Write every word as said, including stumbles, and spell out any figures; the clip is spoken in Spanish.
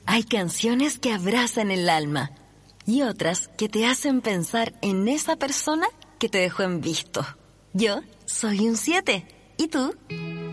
Hay canciones que abrazan el alma y otras que te hacen pensar en esa persona que te dejó en visto. Yo soy un siete. ¿Y tú?